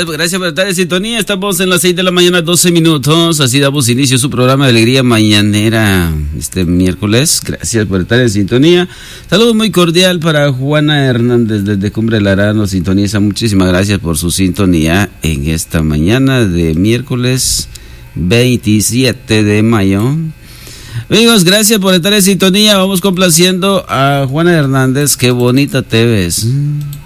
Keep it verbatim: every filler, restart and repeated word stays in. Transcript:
Gracias, gracias por estar en sintonía. Estamos en las seis de la mañana, doce minutos. Así damos inicio a su programa de Alegría Mañanera este miércoles. Gracias por estar en sintonía. Saludo muy cordial para Juana Hernández desde Cumbre Lara. Nos sintoniza. Muchísimas gracias por su sintonía en esta mañana de miércoles veintisiete de mayo. Amigos, gracias por estar en sintonía. Vamos complaciendo a Juana Hernández. Qué bonita te ves.